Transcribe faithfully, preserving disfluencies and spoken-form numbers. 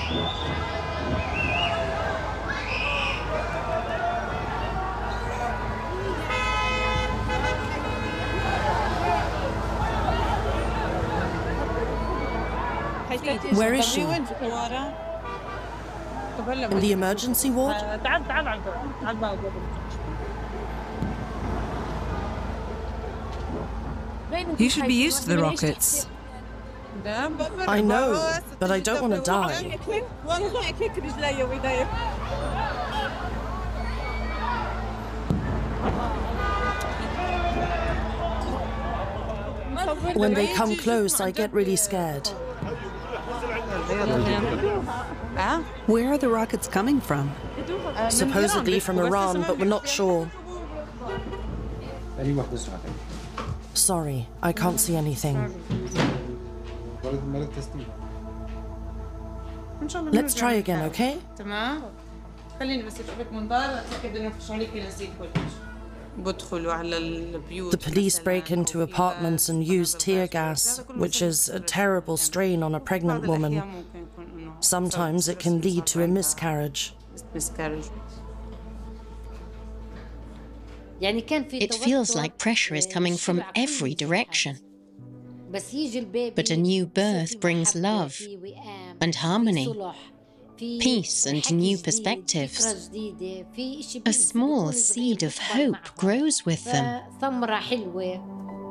Where is she? In the emergency ward? You should be used to the rockets. I know, but I don't want to die. When they come close, I get really scared. Where are the rockets coming from? Supposedly from Iran, but we're not sure. Sorry, I can't see anything. Let's try again, okay? The police break into apartments and use tear gas, which is a terrible strain on a pregnant woman. Sometimes it can lead to a miscarriage. It feels like pressure is coming from every direction. But a new birth brings love and harmony, peace and new perspectives. A small seed of hope grows with them.